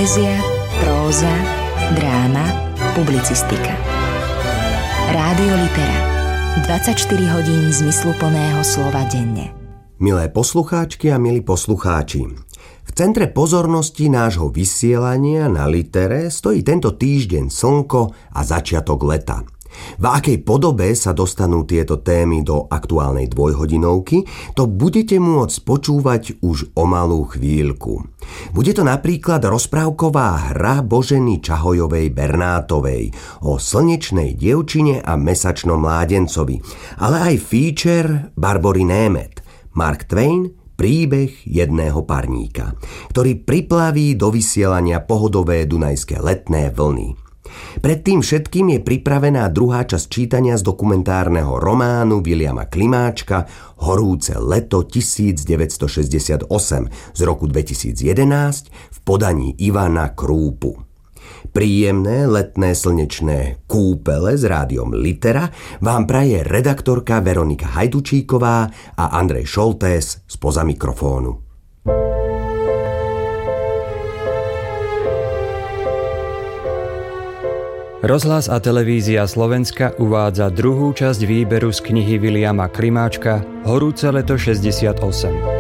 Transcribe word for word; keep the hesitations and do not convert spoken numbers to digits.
Poézia, próza, dráma, publicistika. Rádio Litera. dvadsaťštyri hodín zmysluplného slova denne. Milé poslucháčky a milí poslucháči, v centre pozornosti nášho vysielania na Litere stojí tento týždeň slnko a začiatok leta. V akej podobe sa dostanú tieto témy do aktuálnej dvojhodinovky, to budete môcť počúvať už o malú chvíľku. Bude to napríklad rozprávková hra Boženy Čahojovej Bernátovej o slnečnej dievčine a mesačnom mládencovi, ale aj feature Barbory Német, Mark Twain, príbeh jedného parníka, ktorý priplaví do vysielania pohodové dunajské letné vlny. Pred tým všetkým je pripravená druhá časť čítania z dokumentárneho románu Viliama Klimáčka Horúce leto devätnásťstošesťdesiatosem z roku dvetisícjedenásť v podaní Ivana Krúpu. Príjemné letné slnečné kúpele s rádiom Litera vám praje redaktorka Veronika Hajdučíková a Andrej Šoltés spoza mikrofónu. Rozhlas a televízia Slovenska uvádza druhú časť výberu z knihy Viliama Klimáčka Horúce leto šesťdesiatosem.